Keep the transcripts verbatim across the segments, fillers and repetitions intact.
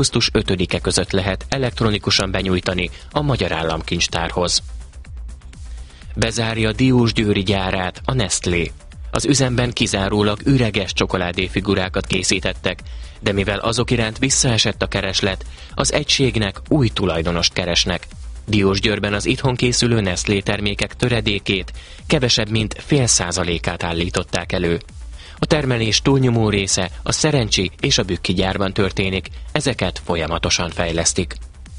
augusztus ötödike között lehet elektronikusan benyújtani a Magyar Államkincstárhoz. Bezárja Diósgyőri gyárát a Nestlé. Az üzemben kizárólag üreges csokoládéfigurákat készítettek, de mivel azok iránt visszaesett a kereslet, az egységnek új tulajdonost keresnek. Diósgyőrben az itthon készülő Nestlé termékek töredékét, kevesebb mint fél százalékát állították elő. A termelés túlnyomó része a Szerencsi és a Bükki gyárban történik, ezeket folyamatosan fejlesztik.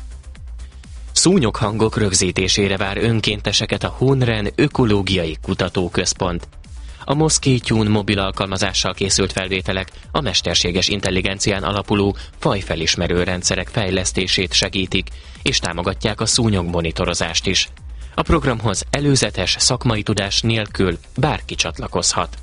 Szúnyoghangok rögzítésére vár önkénteseket a Hunren Ökológiai Kutatóközpont. A Mosquito mobil alkalmazással készült felvételek a mesterséges intelligencián alapuló fajfelismerő rendszerek fejlesztését segítik, és támogatják a szúnyog monitorozást is. A programhoz előzetes szakmai tudás nélkül bárki csatlakozhat.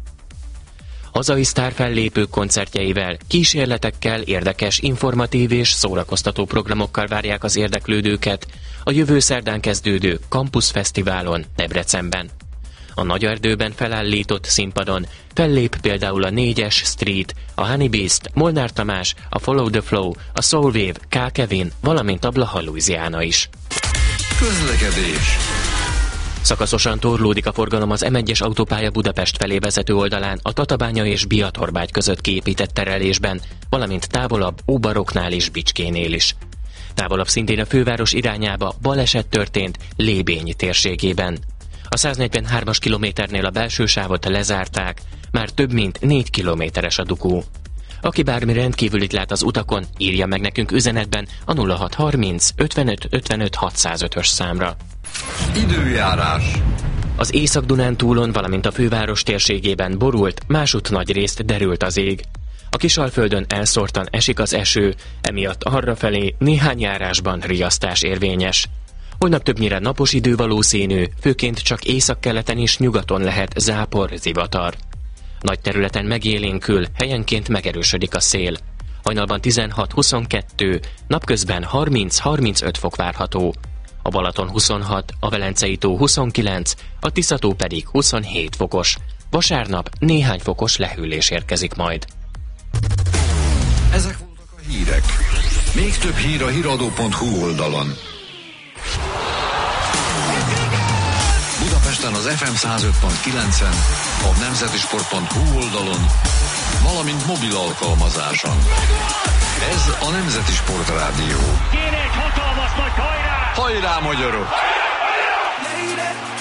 Hazai sztárfellépők koncertjeivel, kísérletekkel, érdekes, informatív és szórakoztató programokkal várják az érdeklődőket a jövő szerdán kezdődő Campus Fesztiválon Debrecenben. A Nagyerdőben felállított színpadon fellép például a négyes Street, a Honey Beast, Molnár Tamás, a Follow the Flow, a Soulwave, K. Kevin, valamint a Blaha Louisiana is. Közlekedés. Szakaszosan torlódik a forgalom az M egyes autópálya Budapest felé vezető oldalán a Tatabánya és Biatorbágy között kiépített terelésben, valamint távolabb Óbaroknál és Bicskénél is. Távolabb szintén a főváros irányába baleset történt Lébény térségében. A száznegyvenhármas kilométernél a belső sávot lezárták, már több mint négy kilométeres a dugó. Aki bármi rendkívülit lát az utakon, írja meg nekünk üzenetben a nulla hat harminc ötvenöt ötvenöt hatszázötös számra. Időjárás. Az Észak-Dunántúlon, valamint a főváros térségében borult, másút nagyrészt derült az ég. A Kisalföldön elszórtan esik az eső, emiatt arrafelé néhány járásban riasztás érvényes. Holnap többnyire napos idő valószínű, főként csak északkeleten és nyugaton lehet zápor, zivatar. Nagy területen megélénkül, helyenként megerősödik a szél. Hajnalban tizenhat-huszonkettő, napközben harminc-harmincöt fok várható. A Balaton huszonhat, a Velencei tó huszonkilenc, a Tisza-tó pedig huszonhét fokos. Vasárnap néhány fokos lehűlés érkezik majd. Ezek voltak a hírek. Még több hír a híradó pont hu oldalon. Budapesten az ef em száz öt pont kilencen, a nemzetisport pont hu oldalon, valamint mobil alkalmazáson. Ez a Nemzeti Sport Rádió. Kéne egy hatalmas nagy hajrá! Hajrá, magyarok!